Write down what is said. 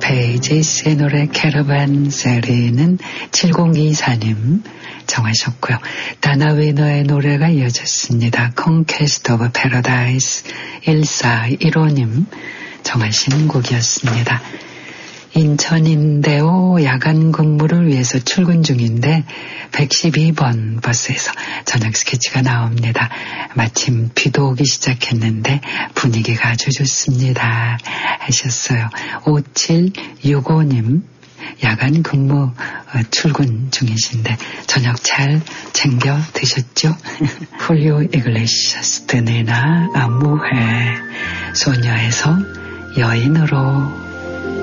페이지스의 노래 캐러반 세리는 7024님 정하셨고요. 다나 위너의 노래가 이어졌습니다. Conquest of Paradise 1415님 정하신 곡이었습니다. 인천인데요. 야간 근무를 위해서 출근 중인데 112번 버스에서 저녁 스케치가 나옵니다. 마침 비도 오기 시작했는데 분위기가 아주 좋습니다. 하셨어요. 5765님 야간 근무 출근 중이신데 저녁 잘 챙겨 드셨죠? 훌리오 이글레시아스 드네나 무해 소녀에서 여인으로